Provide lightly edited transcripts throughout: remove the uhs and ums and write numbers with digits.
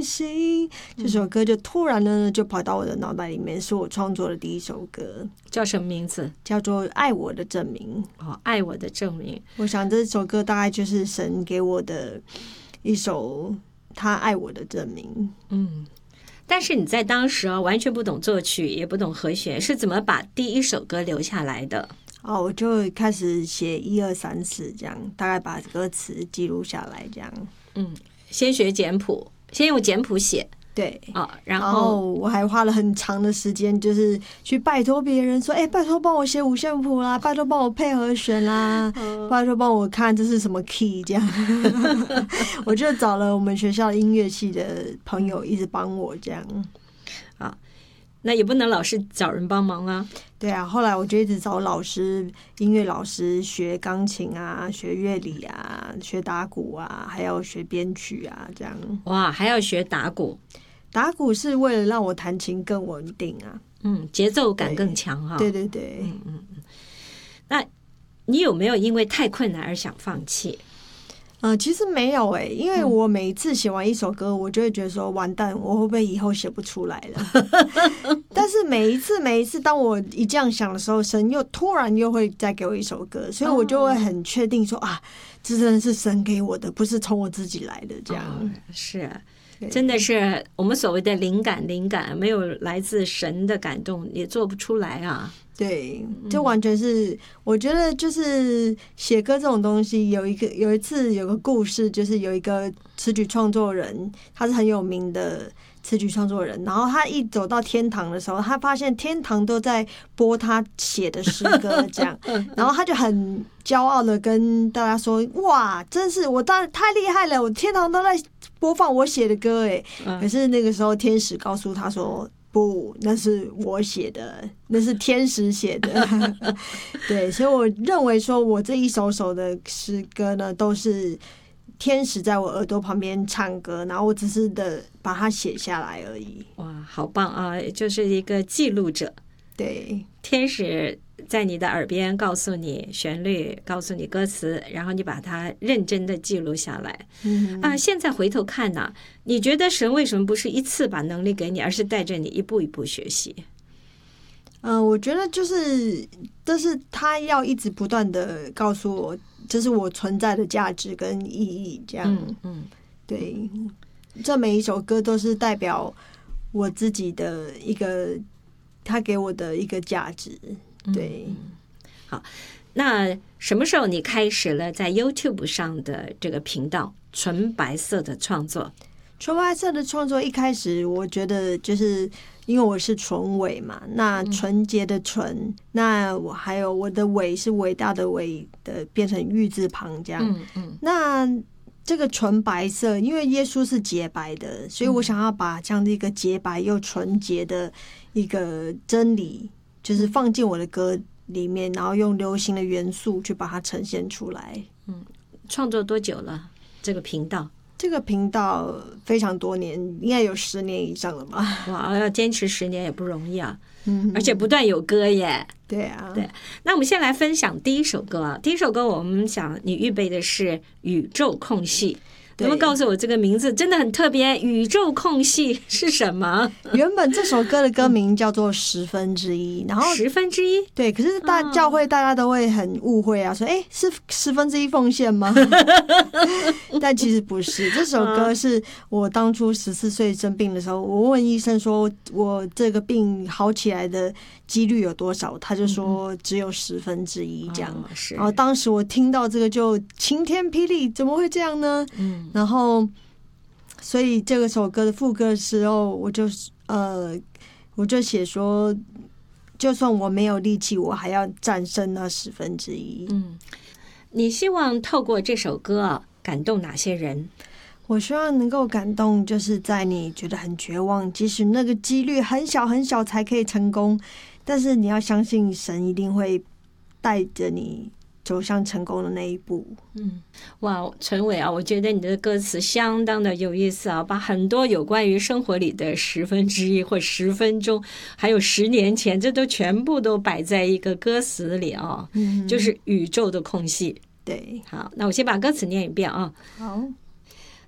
心，这首歌就突然呢就跑到我的脑袋里面，是我创作的第一首歌。 叫什么名字？ 叫做《爱我的证明》。 爱我的证明。 我想这首歌大概就是神给我的一首他爱我的证明。 但是你在当时完全不懂作曲，也不懂和弦，是怎么把第一首歌留下来的？ 我就开始写1、2、3、4这样，大概把歌词记录下来这样。 先学简谱，先用简谱写。 对， 然后我还花了很长的时间，就是去拜托别人说，拜托帮我写五线谱啦，拜托帮我配和弦啦，拜托帮我看这是什么 key 这样。我就找了我们学校音乐系的朋友一直帮我这样。 那也不能老是找人帮忙啊。 对啊，后来我就一直找老师，音乐老师学钢琴啊，学乐理啊，学打鼓啊，还要学编曲啊，这样。 哇，还要学打鼓？ 打鼓是为了让我弹琴更稳定啊， 节奏感更强哈。 对对对。 那你有没有因为太困难而想放弃？ 其实没有因为我每一次写完一首歌，我就会觉得说完蛋，我会不会以后写不出来了？但是每一次，当我一这样想的时候，神又突然又会再给我一首歌，所以我就会很确定说这真的是神给我的，不是从我自己来的这样。 是。真的是我们所谓的灵感，没有来自神的感动也做不出来啊。 对，就完全是我觉得就是写歌这种东西，有一次有个故事，就是有一个词曲创作人，他是很有名的词曲创作人，然后他一走到天堂的时候，他发现天堂都在播他写的诗歌这样，然后他就很骄傲的跟大家说，哇，真是我当然太厉害了，我天堂都在播放我写的歌可是那个时候天使告诉他说，不，那是我写的，那是天使写的。对，所以我认为说我这一首首的诗歌呢，都是天使在我耳朵旁边唱歌，然后我只是把它写下来而已。 哇，好棒啊！就是一个记录者。 对， 天使在你的耳边告诉你旋律，告诉你歌词，然后你把它认真的记录下来。现在回头看呢，你觉得神为什么不是一次把能力给你，而是带着你一步一步学习？ 我觉得就是他要一直不断的告诉我，这是我存在的价值跟意义，这样。对，这每一首歌都是代表我自己的一个，他给我的一个价值。对， 好，那什么时候你开始了在 YouTube 上的这个频道纯白色的创作？ 纯白色的创作一开始我觉得就是因为我是纯伟嘛，那纯洁的纯，那我还有我的伟是伟大的伟的变成玉字旁这样。那这个纯白色，因为耶稣是洁白的，所以我想要把这样的一个洁白又纯洁的一个真理，就是放进我的歌里面，然后用流行的元素去把它呈现出来。 创作多久了？这个频道？ 这个频道非常多年，应该有10年以上了吧？ 哇，要坚持10年也不容易啊！而且不断有歌耶。 对啊， 对。那我们先来分享第一首歌啊。第一首歌我们想你预备的是《宇宙空隙》。能不能告诉我这个名字真的很特别？宇宙空隙是什么？ 原本这首歌的歌名叫做1/10，然后 1/10， 对，可是教会大家都会很误会啊，说是1/10奉献吗？但其实不是，这首歌是我当初14岁生病的时候，我问医生说我这个病好起来的几率有多少，他就说只有1/10这样。然后当时我听到这个就晴天霹雳，怎么会这样呢？然后所以这首歌的副歌的时候，我就写说，就算我没有力气，我还要战胜那1/10。 你希望透过这首歌感动哪些人？ 我希望能够感动，就是在你觉得很绝望，即使那个几率很小很小才可以成功，但是你要相信神一定会带着你走向成功的那一步。 哇，陈伟啊，我觉得你的歌词相当的有意思啊，把很多有关于生活里的1/10或10分钟，还有10年前，这都全部都摆在一个歌词里啊。就是宇宙的空隙。 对， 好，那我先把歌词念一遍啊。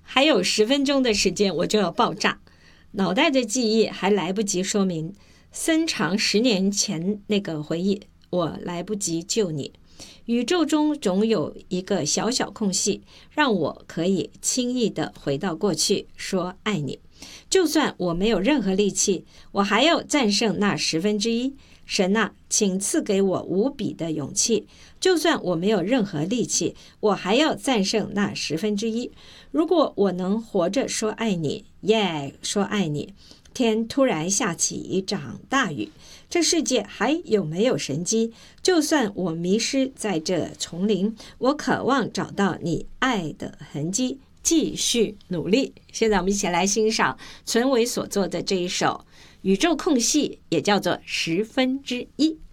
还有10分钟的时间我就要爆炸，脑袋的记忆还来不及说明，深长10年前那个回忆，我来不及救你。宇宙中总有一个小小空隙，让我可以轻易地回到过去，说爱你。就算我没有任何力气，我还要战胜那1/10。神啊，请赐给我无比的勇气。就算我没有任何力气，我还要战胜那1/10。如果我能活着说爱你，耶，说爱你。天突然下起一场大雨，这世界还有没有神迹？就算我迷失在这丛林，我渴望找到你爱的痕迹，继续努力。现在我们一起来欣赏存为所作的这一首《宇宙空隙》，也叫做1/10。